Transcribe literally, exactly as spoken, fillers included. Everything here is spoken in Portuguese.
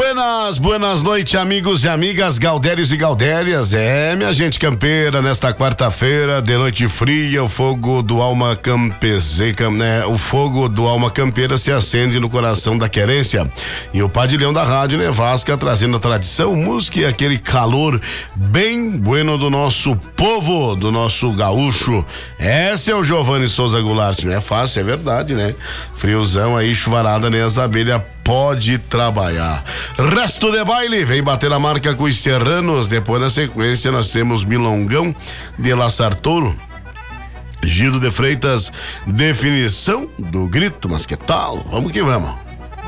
Buenas, buenas noites, amigos e amigas, gaudérios e gaudérias. É, minha gente campeira, nesta quarta-feira, de noite fria, o fogo do alma campesina, né? O fogo do alma campeira se acende no coração da querência. E o padilhão da Rádio Nevasca trazendo a tradição, música e aquele calor bem bueno do nosso povo, do nosso gaúcho. Esse é o Giovanni Souza Goulart. Não é fácil, é verdade, né? Friozão aí, chuvarada, nem as abelhas pode trabalhar. Resto de baile, vem bater a marca com os serranos. Depois, na sequência, nós temos Milongão de La Sartouro, Gildo de Freitas, definição do grito, mas que tal? Vamos que vamos.